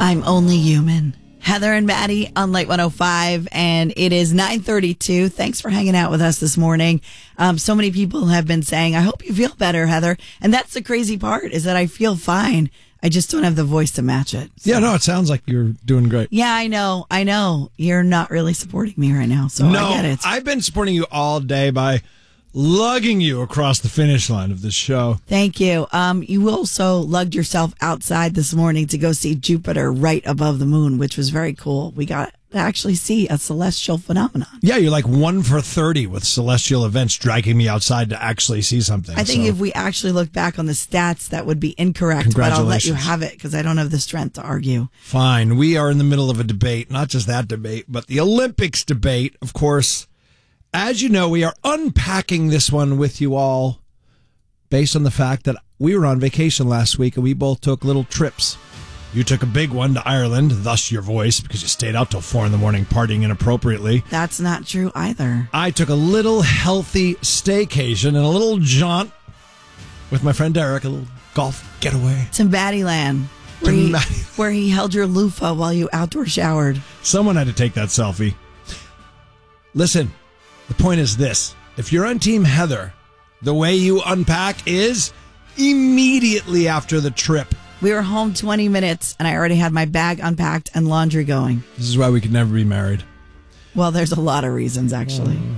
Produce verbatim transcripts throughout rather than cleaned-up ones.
I'm only human. Heather and Maddie on Light one oh five, and it is nine thirty-two. Thanks for hanging out with us this morning. Um, so many people have been saying, I hope you feel better, Heather. And that's the crazy part, is that I feel fine. I just don't have the voice to match it. So. Yeah, no, it sounds like you're doing great. Yeah, I know. I know. You're not really supporting me right now, so no, I get it. I've been supporting you all day by lugging you across the finish line of this show. Thank you. Um, you also lugged yourself outside this morning to go see Jupiter right above the moon, which was very cool. We got to actually see a celestial phenomenon. Yeah, you're like one for thirty with celestial events, dragging me outside to actually see something. I think so. if we actually look back on the stats, that would be incorrect, but I'll let you have it because I don't have the strength to argue. Fine. We are in the middle of a debate, not just that debate, but the Olympics debate, of course. As you know, we are unpacking this one with you all based on the fact that we were on vacation last week and we both took little trips. You took a big one to Ireland, thus your voice, because you stayed out till four in the morning partying inappropriately. That's not true either. I took a little healthy staycation and a little jaunt with my friend Derek, a little golf getaway. To Battyland, where, he, where he held your loofah while you outdoor showered. Someone had to take that selfie. Listen. The point is this. If you're on Team Heather, the way you unpack is immediately after the trip. We were home twenty minutes, and I already had my bag unpacked and laundry going. This is why we could never be married. Well, there's a lot of reasons, actually. Uh,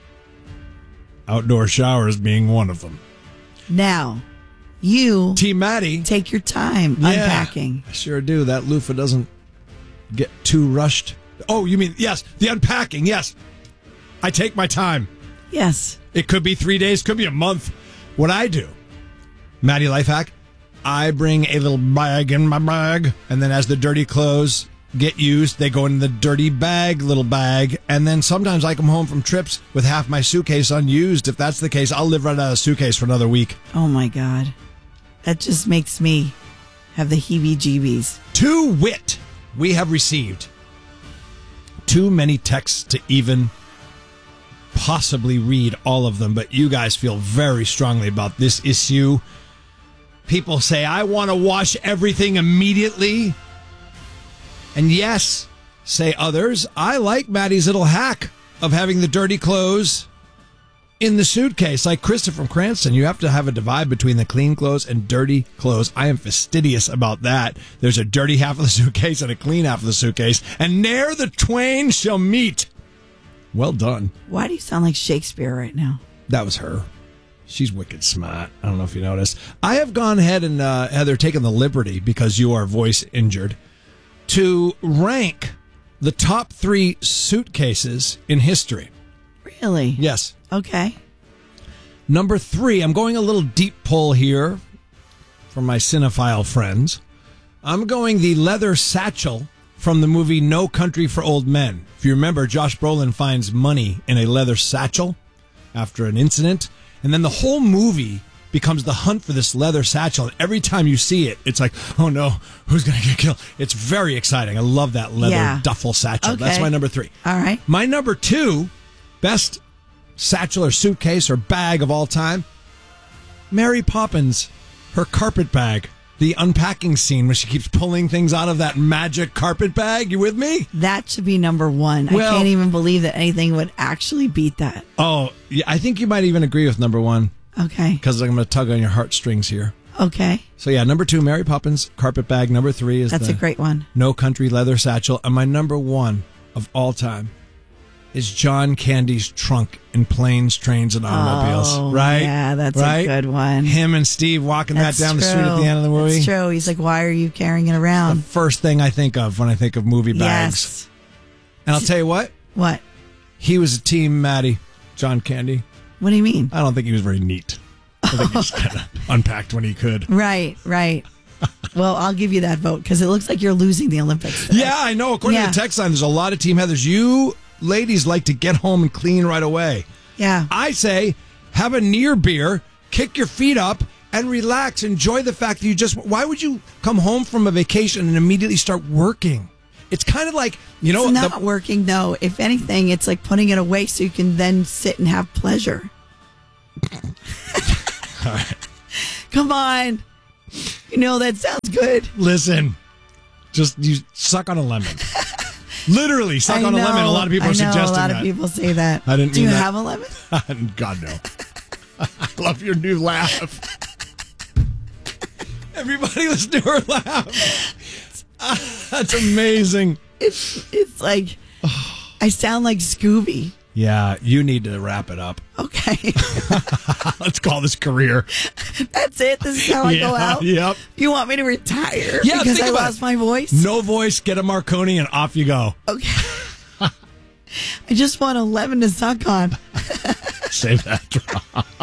outdoor showers being one of them. Now, you... Team Maddie. Take your time yeah, unpacking. I sure do. That loofah doesn't get too rushed. Oh, you mean, yes, the unpacking, yes. I take my time. Yes. It could be three days, could be a month. What I do, Maddie Lifehack, I bring a little bag in my bag, and then as the dirty clothes get used, they go in the dirty bag, little bag, and then sometimes I come home from trips with half my suitcase unused. If that's the case, I'll live right out of a suitcase for another week. Oh, my God. That just makes me have the heebie-jeebies. To wit, we have received too many texts to even possibly read all of them, but you guys feel very strongly about this issue. People say, I want to wash everything immediately. And yes, say others, I like Maddie's little hack of having the dirty clothes in the suitcase. Like Krista from Cranston, you have to have a divide between the clean clothes and dirty clothes. I am fastidious about that. There's a dirty half of the suitcase and a clean half of the suitcase, and ne'er the twain shall meet. Well done. Why do you sound like Shakespeare right now? That was her. She's wicked smart. I don't know if you noticed. I have gone ahead and, uh, Heather, taken the liberty, because you are voice injured, to rank the top three suitcases in history. Really? Yes. Okay. Number three, I'm going a little deep pull here for my cinephile friends. I'm going the leather satchel from the movie No Country for Old Men. If you remember, Josh Brolin finds money in a leather satchel after an incident, and then the whole movie becomes the hunt for this leather satchel, and every time you see it, it's like, oh no, who's going to get killed? It's very exciting. I love that leather yeah. duffel satchel. Okay. That's my number three. All right. My number two, best satchel or suitcase or bag of all time, Mary Poppins, her carpet bag. The unpacking scene where she keeps pulling things out of that magic carpet bag. You with me? That should be number one. Well, I can't even believe that anything would actually beat that. Oh, yeah, I think you might even agree with number one. Okay. Because I'm going to tug on your heartstrings here. Okay. So yeah, number two, Mary Poppins carpet bag. Number three is That's the a great one. No Country leather satchel. And my number one of all time is John Candy's trunk in Planes, Trains, and Automobiles. Oh, right? Yeah, that's right? a good one. Him and Steve walking that's that down true. the street at the end of the movie. That's true. He's like, why are you carrying it around? The first thing I think of when I think of movie bags. Yes. And I'll tell you what. What? He was a team Maddie, John Candy. What do you mean? I don't think he was very neat. I think he just kind of unpacked when he could. Right, right. Well, I'll give you that vote because it looks like you're losing the Olympics today. Yeah, I know. According yeah. to the text line, there's a lot of Team Heathers. You ladies like to get home and clean right away. Yeah. I say have a near beer, kick your feet up, and relax. Enjoy the fact that you just... Why would you come home from a vacation and immediately start working? It's kind of like, you know... It's not the, working, though. If anything, it's like putting it away so you can then sit and have pleasure. All right. Come on. You know, that sounds good. Listen, Just you suck on a lemon. Literally suck I on know, a lemon. A lot of people I are know, suggesting a lot that. of people say that. I didn't Do mean you that. have a lemon? God, no. I love your new laugh. Everybody listen to her laugh. That's amazing. It's, it's like, I sound like Scooby. Yeah, you need to wrap it up. Okay. Let's call this career. That's it. This is how I go Yeah, out. yep. You want me to retire Yeah, because think I about lost it. my voice? No voice, get a Marconi, and off you go. Okay. I just want a lemon to suck on. Save that drop.